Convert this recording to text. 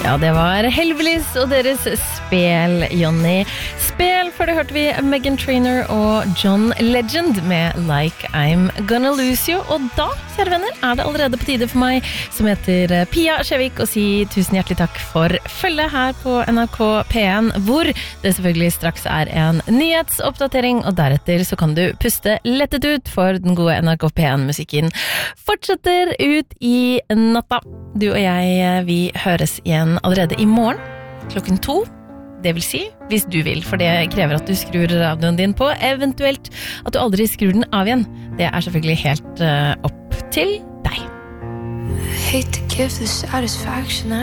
Ja, det var Helvelis og deres Spel, Jonny. Spel, før det hørte vi Meghan Trainor og John Legend med Like I'm Gonna Lose You. Og da, kjære venner, det allerede på tide for meg, som heter Pia Skjevik, å si tusen hjertelig takk for følget her på NRK P1, hvor det selvfølgelig straks en nyhetsoppdatering, og deretter så kan du puste lettet ut, for den gode NRK P1-musikken fortsetter ut i natta. Du og jeg, vi høres igjen allerede i morgen, 2:00. Det vil si, hvis du vil, for det krever at du skrur radioen din på, eventuelt at du aldri skrur den av igjen. Det selvfølgelig helt opp til deg. I hate to give the satisfaction